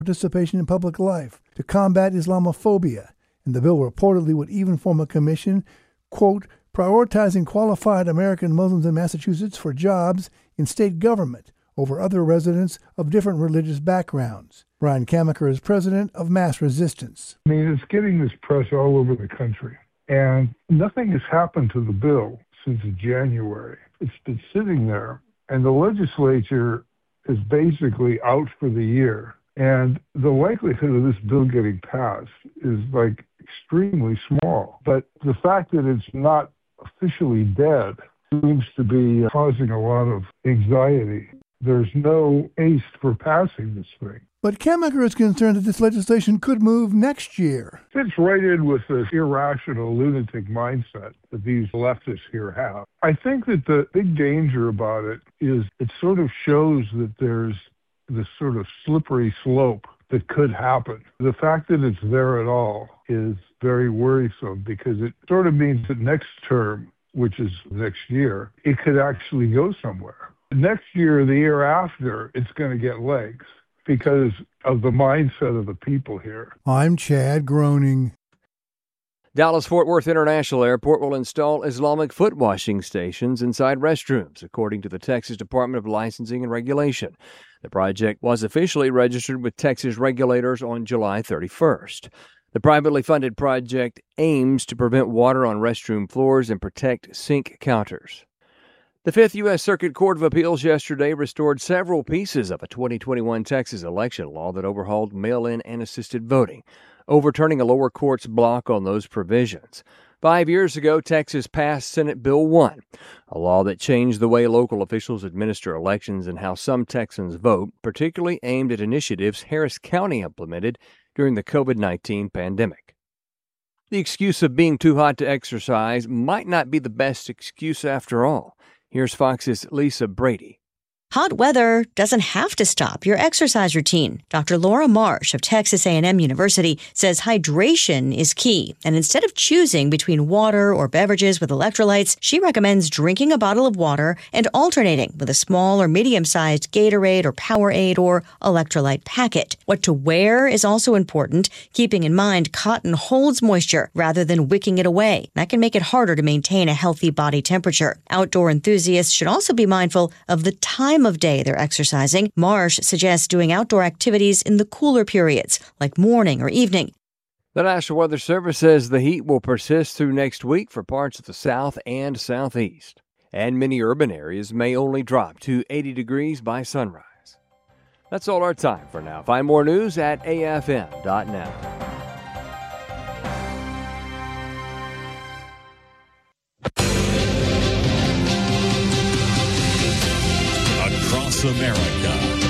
participation in public life to combat Islamophobia, and the bill reportedly would even form a commission, quote, prioritizing qualified American Muslims in Massachusetts for jobs in state government over other residents of different religious backgrounds. Brian Kamaker is president of Mass Resistance. I mean, it's getting this press all over the country, and nothing has happened to the bill since January. It's been sitting there, and the legislature is basically out for the year. And the likelihood of this bill getting passed is like extremely small. But the fact that it's not officially dead seems to be causing a lot of anxiety. There's no haste for passing this thing. But Kamaker is concerned that this legislation could move next year. Fits right in with this irrational lunatic mindset that these leftists here have. I think that the big danger about it is it sort of shows that there's this sort of slippery slope that could happen. The fact that it's there at all is very worrisome because it sort of means that next term, which is next year, it could actually go somewhere. Next year, the year after, it's going to get legs because of the mindset of the people here. I'm Chad Groening. Dallas-Fort Worth International Airport will install Islamic foot washing stations inside restrooms, according to the Texas Department of Licensing and Regulation. The project was officially registered with Texas regulators on July 31st. The privately funded project aims to prevent water on restroom floors and protect sink counters. The Fifth U.S. Circuit Court of Appeals yesterday restored several pieces of a 2021 Texas election law that overhauled mail-in and assisted voting, overturning a lower court's block on those provisions. 5 years ago, Texas passed Senate Bill 1, a law that changed the way local officials administer elections and how some Texans vote, particularly aimed at initiatives Harris County implemented during the COVID-19 pandemic. The excuse of being too hot to exercise might not be the best excuse after all. Here's Fox's Lisa Brady. Hot weather doesn't have to stop your exercise routine. Dr. Laura Marsh of Texas A&M University says hydration is key. And instead of choosing between water or beverages with electrolytes, she recommends drinking a bottle of water and alternating with a small or medium-sized Gatorade or Powerade or electrolyte packet. What to wear is also important, keeping in mind cotton holds moisture rather than wicking it away. That can make it harder to maintain a healthy body temperature. Outdoor enthusiasts should also be mindful of the time of day they're exercising. Marsh suggests doing outdoor activities in the cooler periods, like morning or evening. The National Weather Service says the heat will persist through next week for parts of the south and southeast, and many urban areas may only drop to 80 degrees by sunrise. That's all our time for now. Find more news at afm.net. Across America,